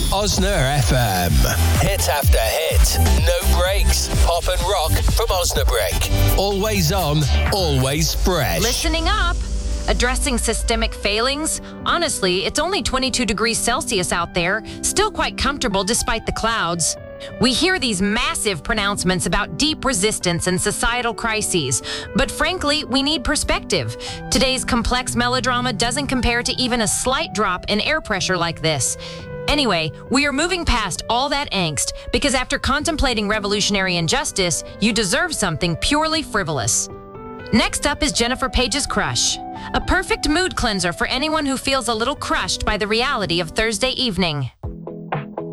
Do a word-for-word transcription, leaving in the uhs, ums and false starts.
Osna F M. Hit after hit. No breaks. Pop and rock from Osnabrück. Always on, always fresh. Listening up. Addressing systemic failings? Honestly, it's only twenty-two degrees Celsius out there, still quite comfortable despite the clouds. We hear these massive pronouncements about deep resistance and societal crises, but frankly, we need perspective. Today's complex melodrama doesn't compare to even a slight drop in air pressure like this. Anyway, we are moving past all that angst because after contemplating revolutionary injustice, you deserve something purely frivolous. Next up is Jennifer Page's Crush, a perfect mood cleanser for anyone who feels a little crushed by the reality of Thursday evening.